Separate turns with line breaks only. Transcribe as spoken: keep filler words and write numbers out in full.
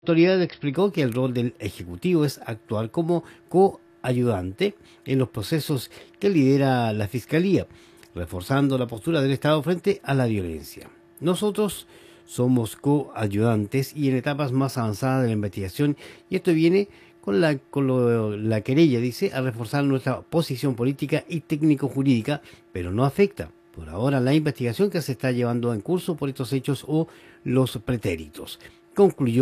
La autoridad explicó que el rol del Ejecutivo es actuar como coayudante en los procesos que lidera la Fiscalía, reforzando la postura del Estado frente a la violencia. Nosotros somos coayudantes y en etapas más avanzadas de la investigación, y esto viene con la, con lo, la querella, dice, a reforzar nuestra posición política y técnico-jurídica, pero no afecta por ahora la investigación que se está llevando en curso por estos hechos o los pretéritos. Concluyó